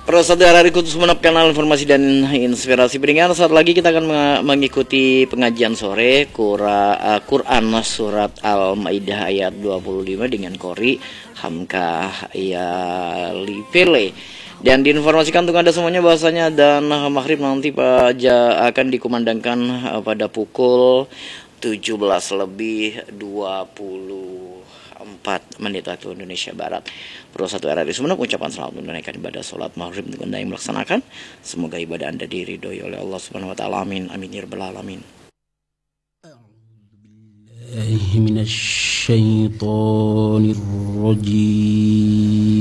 Prasetya Hari Kudus Sumenep, kanal informasi dan inspirasi pendengar. Saat lagi kita akan mengikuti pengajian sore Quran surat Al-Maidah ayat 25 dengan Qori Hamka Yalipele. Dan diinformasikan untuk Anda semuanya bahwasanya dan maghrib nanti akan dikumandangkan pada pukul 17:24 waktu Indonesia Barat. Prasetya RRI Sumenep ucapan selamat menunaikan ibadah sholat maghrib untuk Anda yang melaksanakan. Semoga ibadah Anda diridhoi oleh Allah Subhanahu wa taala. Amin amin ya rabbal alamin. A'udzubillahi minasyaitonir rajim.